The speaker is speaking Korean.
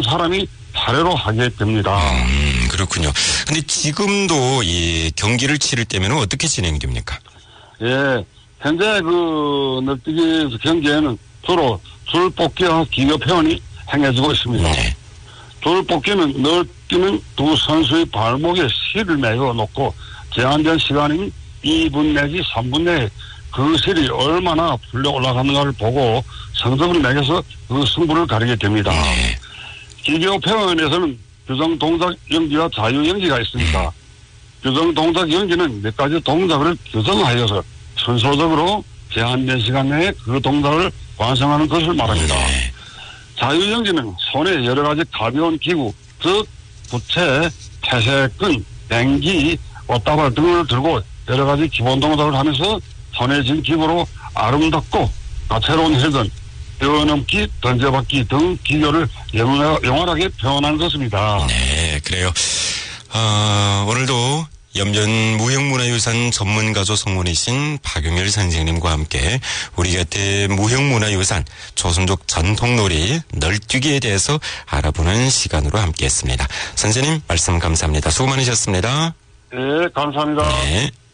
사람이 차례로 하게 됩니다. 그렇군요. 근데 지금도 이 경기를 치를 때면 어떻게 진행이 됩니까? 예, 현재 그 널뛰기 경기에는 주로 줄뽑기와 기교 표현이 행해지고 있습니다. 네. 줄뽑기는 널뛰는 두 선수의 발목에 실을 매겨 놓고 제한된 시간인 2분 내지 3분 내에 그 실이 얼마나 풀려 올라가는가를 보고 성적을 매겨서 그 승부를 가리게 됩니다. 네. 기교 표현에서는 규정 동작 연기와 자유 연기가 있습니다. 규정 동작 연기는 몇 가지 동작을 규정하여서 순서적으로 제한된 시간 내에 그 동작을 완성하는 것을 말합니다. 네. 자유 연기는 손에 여러 가지 가벼운 기구, 즉 부채, 태세끈, 뱅기, 옷다발 등을 들고 여러 가지 기본 동작을 하면서 손에 쥔 기구로 아름답고 다채로운 회전, 뛰어넘기, 던져받기 등 기교를 영원하게 표현하는 것입니다. 네, 그래요. 오늘도 염전 무형문화유산 전문가조 성문이신 박용일 선생님과 함께 우리 곁에 무형문화유산 조선족 전통놀이 널뛰기에 대해서 알아보는 시간으로 함께했습니다. 선생님 말씀 감사합니다. 수고 많으셨습니다. 네, 감사합니다. 네.